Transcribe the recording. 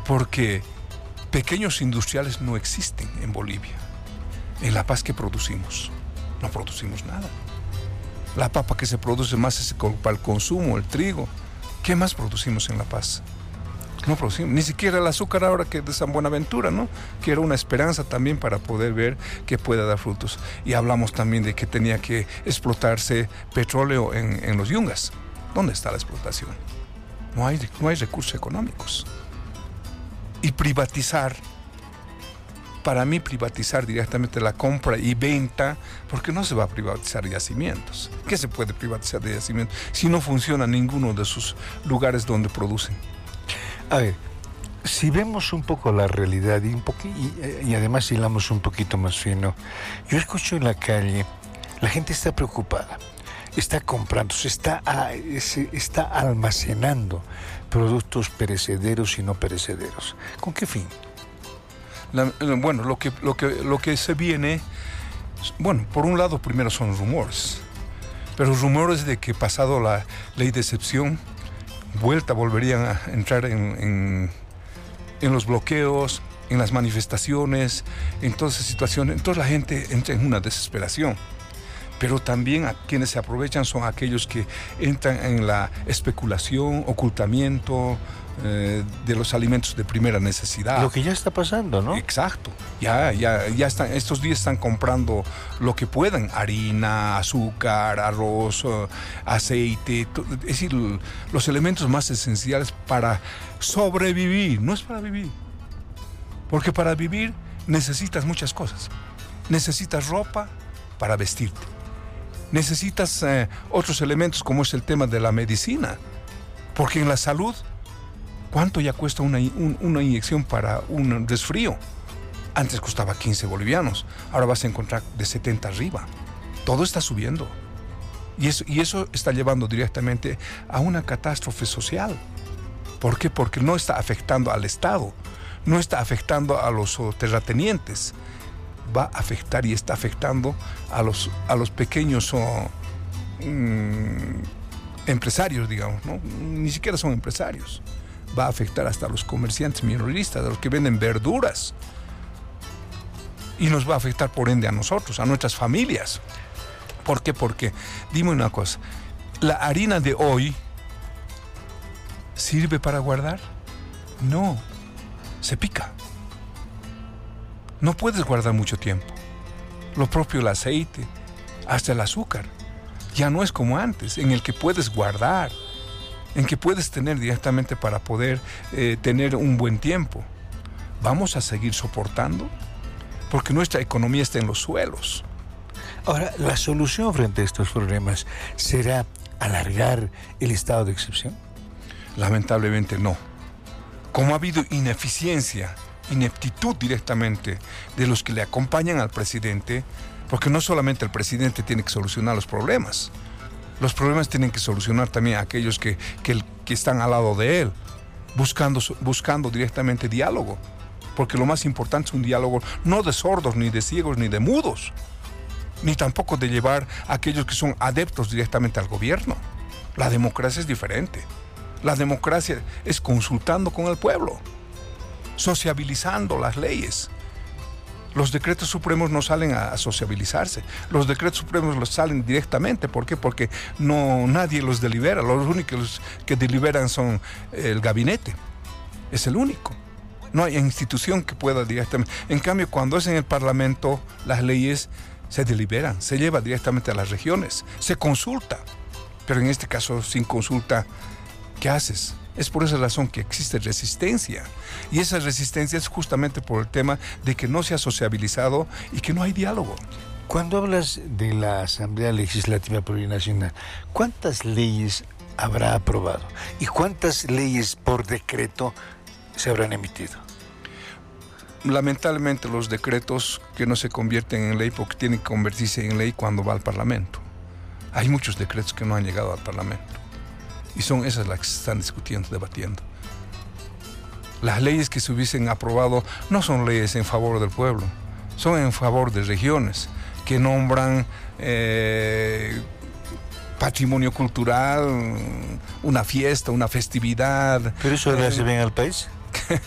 porque pequeños industriales no existen en Bolivia. En La Paz, ¿qué producimos? No producimos nada. La papa que se produce más es para el consumo, el trigo. ¿Qué más producimos en La Paz? No producimos, ni siquiera el azúcar ahora que de San Buenaventura, ¿no? Que era una esperanza también para poder ver que pueda dar frutos. Y hablamos también de que tenía que explotarse petróleo en los yungas. ¿Dónde está la explotación? No hay recursos económicos. Y privatizar, para mí privatizar directamente la compra y venta, porque no se va a privatizar yacimientos. ¿Qué se puede privatizar de yacimientos si no funciona ninguno de sus lugares donde producen? A ver, si vemos un poco la realidad y además hilamos un poquito más fino, yo escucho en la calle, la gente está preocupada, está comprando, se está almacenando productos perecederos y no perecederos. ¿Con qué fin? Bueno, lo que se viene, bueno, por un lado primero son rumores, pero rumores de que pasado la ley de excepción, volverían a entrar en los bloqueos, en las manifestaciones, en todas esas situaciones. Entonces la gente entra en una desesperación. Pero también a quienes se aprovechan son aquellos que entran en la especulación, ocultamiento de los alimentos de primera necesidad. Lo que ya está pasando, ¿no? Exacto. Ya están, estos días están comprando lo que puedan, harina, azúcar, arroz, aceite, es decir, los elementos más esenciales para sobrevivir, no es para vivir. Porque para vivir necesitas muchas cosas. Necesitas ropa para vestirte. Necesitas otros elementos como es el tema de la medicina. Porque en la salud, ¿cuánto ya cuesta una inyección para un resfrío? Antes costaba 15 bolivianos, ahora vas a encontrar de 70 arriba. Todo está subiendo. Y eso está llevando directamente a una catástrofe social. ¿Por qué? Porque no está afectando al Estado, no está afectando a los terratenientes. Va a afectar y está afectando a los pequeños empresarios, digamos, ¿no? Ni siquiera son empresarios. Va a afectar hasta a los comerciantes minoristas, a los que venden verduras. Y nos va a afectar por ende a nosotros, a nuestras familias. ¿Por qué? Porque, dime una cosa, ¿la harina de hoy sirve para guardar? No, se pica. No puedes guardar mucho tiempo. Lo propio el aceite, hasta el azúcar. Ya no es como antes, en el que puedes guardar, en que puedes tener directamente para poder tener un buen tiempo. ¿Vamos a seguir soportando? Porque nuestra economía está en los suelos. Ahora, ¿la solución frente a estos problemas será alargar el estado de excepción? Lamentablemente no. Como ha habido ineptitud directamente de los que le acompañan al presidente, porque no solamente el presidente tiene que solucionar los problemas tienen que solucionar también a aquellos que están al lado de él, buscando directamente diálogo, porque lo más importante es un diálogo no de sordos, ni de ciegos, ni de mudos, ni tampoco de llevar a aquellos que son adeptos directamente al gobierno. La democracia es diferente. La democracia es consultando con el pueblo, sociabilizando las leyes. Los decretos supremos no salen a sociabilizarse. Los decretos supremos los salen directamente. ¿Por qué? Porque nadie los delibera. Los únicos que deliberan son el gabinete. Es el único. No hay institución que pueda directamente. En cambio, cuando es en el Parlamento, las leyes se deliberan, se lleva directamente a las regiones, se consulta. Pero en este caso, sin consulta, ¿qué haces? Es por esa razón que existe resistencia. Y esa resistencia es justamente por el tema de que no se ha sociabilizado y que no hay diálogo. Cuando hablas de la Asamblea Legislativa Plurinacional, ¿cuántas leyes habrá aprobado? ¿Y cuántas leyes por decreto se habrán emitido? Lamentablemente los decretos que no se convierten en ley porque tienen que convertirse en ley cuando va al Parlamento. Hay muchos decretos que no han llegado al Parlamento. Y son esas las que se están discutiendo, debatiendo. Las leyes que se hubiesen aprobado no son leyes en favor del pueblo, son en favor de regiones que nombran patrimonio cultural, una fiesta, una festividad. ¿Pero eso le hace bien al país?